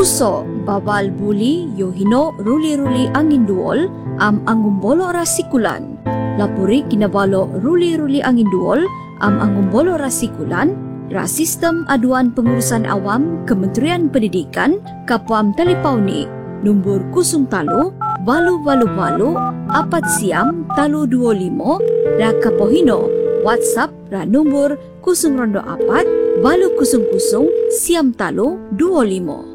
Puso babal buli yohino ruli-ruli angin duol angumbolo rasikulan. Lapuri kinabalo ruli-ruli angin duol angumbolo rasikulan. Sistem Aduan Pengurusan Awam Kementerian Pendidikan Kapuam Talipauni nombor 03 walu apat siam talu 25 ra kapohino WhatsApp ra nombor 024 walu 00 siam talu 25.